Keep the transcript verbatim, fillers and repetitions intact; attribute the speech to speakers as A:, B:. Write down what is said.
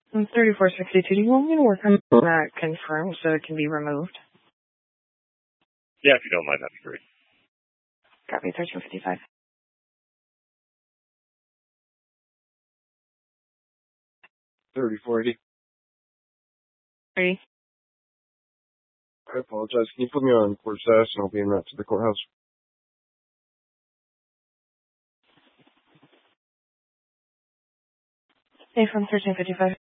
A: Um, thirty-four sixty-two, do you want me to work on that confirmed so it can be removed?
B: Yeah, if you don't mind, that'd be great.
A: Copy, thirteen fifty-five.
C: thirty-four eighty.
A: Ready?
C: I apologize. Can you put me on court status and I'll be en route to the courthouse?
A: Hey, from thirteen fifty-five.